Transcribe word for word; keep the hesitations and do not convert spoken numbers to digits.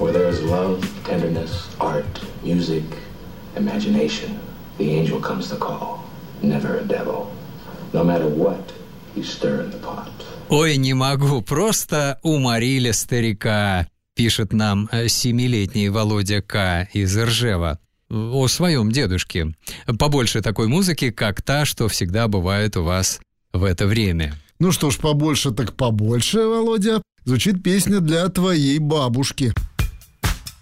Where there is love, tenderness, art, music, imagination, the angel comes to call, never a devil. No matter what, you stir in the pot. Ой, не могу, просто уморили старика, пишет нам семилетний Володя К. из Ржева о своем дедушке. Побольше такой музыки, как та, что всегда бывает у вас в это время. Ну что ж, побольше так побольше, Володя. Звучит песня для твоей бабушки.